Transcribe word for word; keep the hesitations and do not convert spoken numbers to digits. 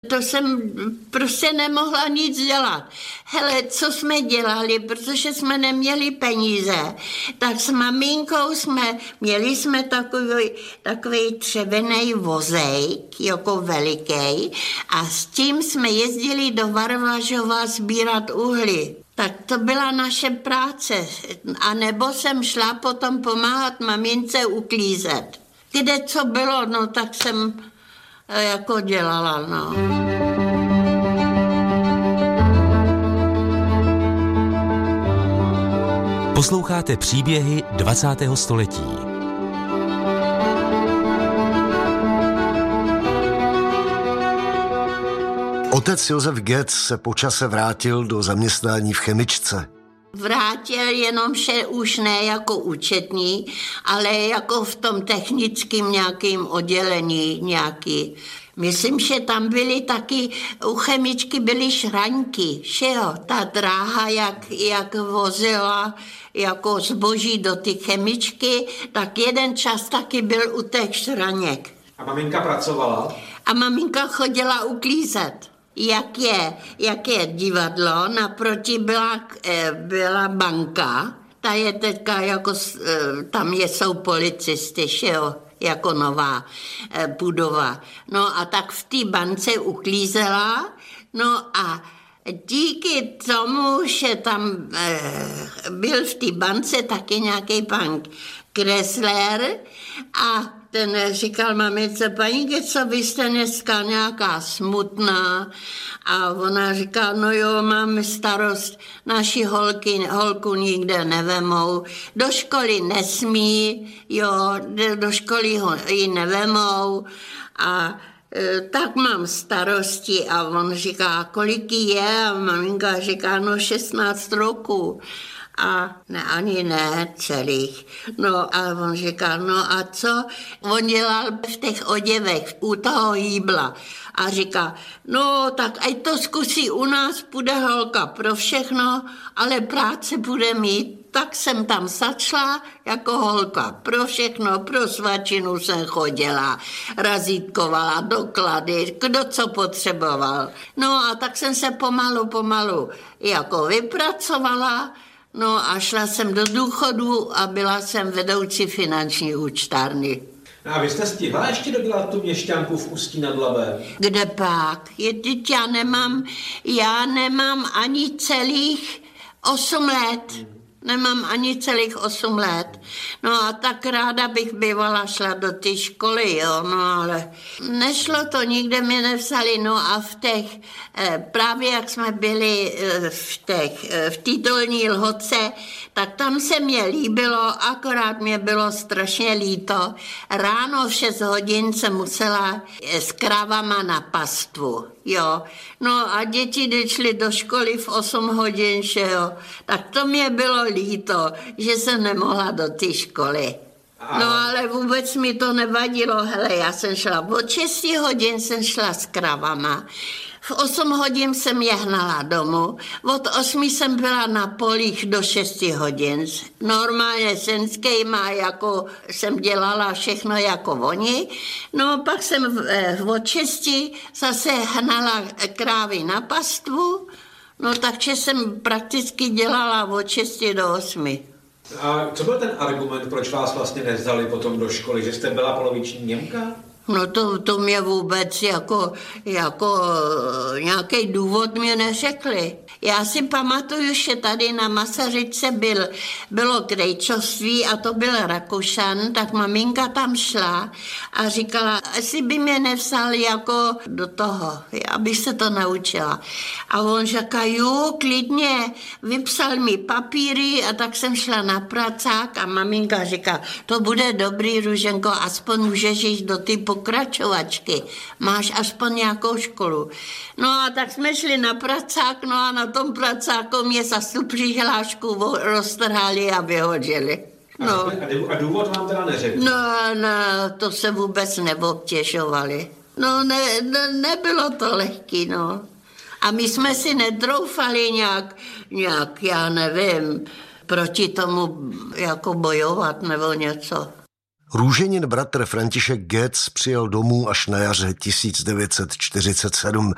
To jsem prostě nemohla nic dělat. Hele, co jsme dělali, protože jsme neměli peníze, tak s maminkou jsme, měli jsme takový, takový třevený vozejk, jako veliký, a s tím jsme jezdili do Varvažova sbírat uhlí. Tak to byla naše práce. A nebo jsem šla potom pomáhat mamince uklízet. Kde co bylo, no tak jsem jako dělala, no. Posloucháte příběhy dvacátého století. Otec Josef Getz se po čase vrátil do zaměstnání v chemičce. Vrátil jenom, že už ne jako účetní, ale jako v tom technickém nějakým oddělení nějaký. Myslím, že tam byly taky, u chemičky byly šraňky, že jo, ta dráha, jak, jak vozila jako zboží do ty chemičky, tak jeden čas taky byl u těch šraněk. A maminka pracovala? A maminka chodila uklízet. Jak je, jak je divadlo, naproti byla, byla banka, ta je teďka jako, tam je, jsou policisty, že jo, jako nová budova. No a tak v té bance uklízela, no a díky tomu, že tam byl v té bance taky nějaký pan Kresler a ten říkal mamice, paní Geco, vy jste dneska nějaká smutná. A ona říká, no jo, máme starost, naši holky, holku nikde nevemou, do školy nesmí, jo, do školy ho, ji nevemou a e, tak mám starosti. A on říká, kolik je? A maminka říká, no šestnáct roků. A ne, ani ne celých. No a on říká, no a co? On dělal v těch oděvech u toho jíbla. A říká, no tak ať to zkusí u nás, půjde holka pro všechno, ale práce bude mít. Tak jsem tam začala jako holka pro všechno, pro svačinu jsem chodila, razítkovala, doklady, kdo co potřeboval. No a tak jsem se pomalu, pomalu jako vypracovala. No a šla jsem do důchodu a byla jsem vedoucí finanční účtárny. No a vy jste stihla ještě dodělat tu měšťanku v Ústí nad Labem? Kde pak? Je, já nemám, já nemám ani celých osm let. Hmm. Nemám ani celých osm let. No a tak ráda bych bývala šla do té školy, jo, no ale nešlo to, nikde mě nevzali. No a v těch, právě jak jsme byli v těch, v té Dolní Lhotce, tak tam se mě líbilo, akorát mě bylo strašně líto. Ráno v šest hodin jsem musela s krávama na pastvu. Jo, no a děti, když šly do školy v osm hodin, že jo, tak to mě bylo líto, že jsem nemohla do té školy. No ale vůbec mi to nevadilo, hele, já jsem šla od šest hodin, jsem šla s kravama. V osm hodin jsem je hnala domů, od osmi jsem byla na polích do šesti hodin. Normálně senskejma, jako jsem dělala všechno jako oni. No pak jsem od šesti zase hnala krávy na pastvu, no takže jsem prakticky dělala od šesti do osmi. A co byl ten argument, proč vás vlastně nevzali potom do školy, že jste byla poloviční Němka? No to, to mě vůbec jako, jako nějaký důvod mě neřekli. Já si pamatuju, že tady na Masaryce byl, bylo krejčovství a to byl Rakušan, tak maminka tam šla a říkala, jestli by mě nevzal jako do toho, abych se to naučila. A on říká, jo, klidně, vypsal mi papíry a tak jsem šla na pracák a maminka říká, to bude dobrý, Růženko, aspoň můžeš jít do ty pokračovačky, máš aspoň nějakou školu. No a tak jsme šli na pracák, no a na tom pracáku mě zase tu přihlášku roztrhali a vyhodili. No. A důvod vám teda neřekl? No, no, to se vůbec neobtěžovali. No, ne, ne, nebylo to lehký, no. A my jsme si netroufali nějak, nějak, já nevím, proti tomu jako bojovat nebo něco. Růženin bratr František Getz přijel domů až na jaře tisíc devět set čtyřicet sedm.